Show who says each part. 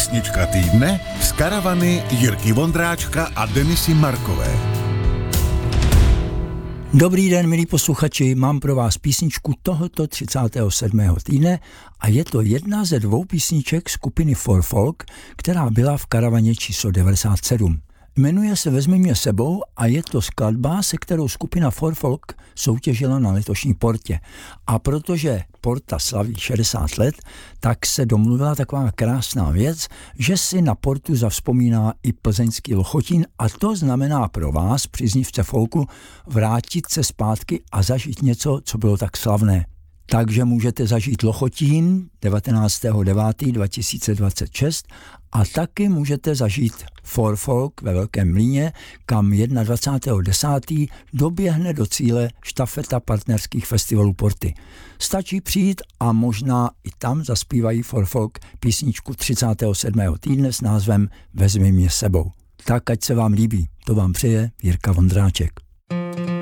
Speaker 1: Písnička týdne z karavany Jirky Vondráčka a Denisy Markové.
Speaker 2: Dobrý den, milí posluchači, mám pro vás písničku tohoto 37. týdne a je to jedna ze dvou písniček skupiny For Folk, která byla v karavaně číslo 97. Jmenuje se Vezmi mě sebou a je to skladba, se kterou skupina For Folk soutěžila na letošní Portě. A protože Porta slaví 60 let, tak se domluvila taková krásná věc, že si na Portu zavzpomíná i plzeňský Lochotín a to znamená pro vás, příznivce folku, vrátit se zpátky a zažít něco, co bylo tak slavné. Takže můžete zažít Lochotín 19.9.2026 a taky můžete zažít For Folk ve Velkém Mlýně, kam 21.10. doběhne do cíle štafeta partnerských festivalů Porty. Stačí přijít a možná i tam zaspívají For Folk písničku 37. týdne s názvem Vezmi mě sebou. Tak ať se vám líbí, to vám přeje Jirka Vondráček.